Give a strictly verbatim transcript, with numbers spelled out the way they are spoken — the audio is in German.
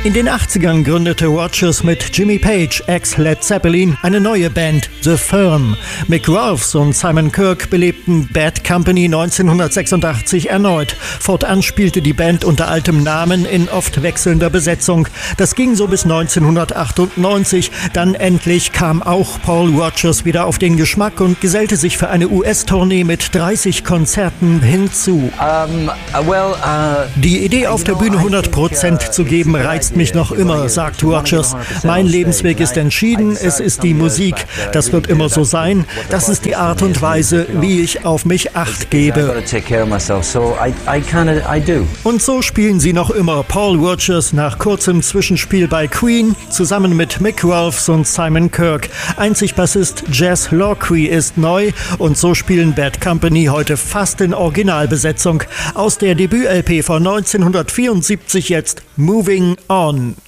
In den achtzigern gründete Rodgers mit Jimmy Page, ex-Led Zeppelin, eine neue Band, The Firm. Mick Rolfes und Simon Kirke belebten Bad Company neunzehnhundertsechsundachtzig erneut. Fortan spielte die Band unter altem Namen in oft wechselnder Besetzung. Das ging so bis neunzehnhundertachtundneunzig. Dann endlich kam auch Paul Rodgers wieder auf den Geschmack und gesellte sich für eine U S-Tournee mit dreißig Konzerten hinzu. Um, well, uh, die Idee, auf der Bühne hundert Prozent zu geben, reizt mich noch immer, sagt Rodgers. Mein Lebensweg ist entschieden, es ist die Musik. Das wird immer so sein. Das ist die Art und Weise, wie ich auf mich Acht gebe. Und so spielen sie noch immer. Paul Rodgers nach kurzem Zwischenspiel bei Queen, zusammen mit Mick Rolfes und Simon Kirke. Einzig Bassist Jazz Lawrey ist neu und so spielen Bad Company heute fast in Originalbesetzung. Aus der Debüt-L P von neunzehnhundertvierundsiebzig jetzt Moving On.